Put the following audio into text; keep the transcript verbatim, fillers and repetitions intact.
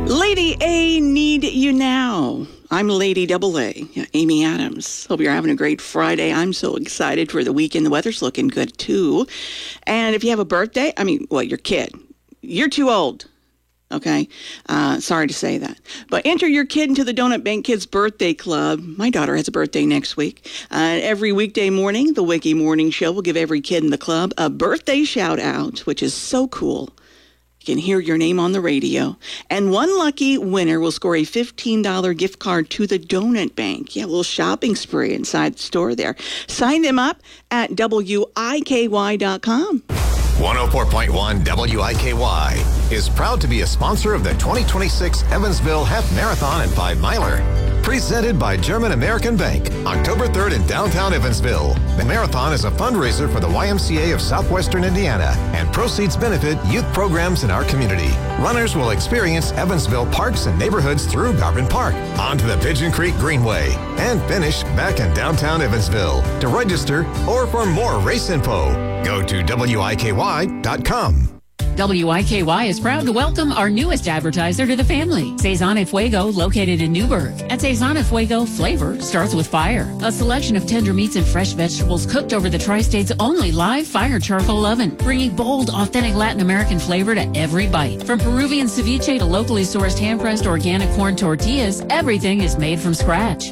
Lady A, need you now. I'm Lady Double A, Amy Adams. Hope you're having a great Friday. I'm so excited for the weekend. The weather's looking good, too. And if you have a birthday, I mean, well, your kid, you're too old. Okay, uh, sorry to say that. But enter your kid into the Donut Bank Kids Birthday Club. My daughter has a birthday next week. Uh, every weekday morning, the Wiki Morning Show will give every kid in the club a birthday shout out, which is so cool. You can hear your name on the radio. And one lucky winner will score a fifteen dollars gift card to the Donut Bank. Yeah, a little shopping spree inside the store there. Sign them up at W I K Y dot com. one oh four point one W I K Y is proud to be a sponsor of the twenty twenty-six Evansville Half Marathon and Five Miler. Presented by German American Bank, October third in downtown Evansville. The marathon is a fundraiser for the Y M C A of Southwestern Indiana, and proceeds benefit youth programs in our community. Runners will experience Evansville parks and neighborhoods through Garvin Park, onto the Pigeon Creek Greenway, and finish back in downtown Evansville. To register or for more race info, go to W I K Y dot com. W I K Y is proud to welcome our newest advertiser to the family, Cezanne y Fuego, located in Newburgh. At Cezanne y Fuego, flavor starts with fire. A selection of tender meats and fresh vegetables cooked over the Tri-State's only live fire charcoal oven, bringing bold, authentic Latin American flavor to every bite. From Peruvian ceviche to locally sourced hand-pressed organic corn tortillas, everything is made from scratch.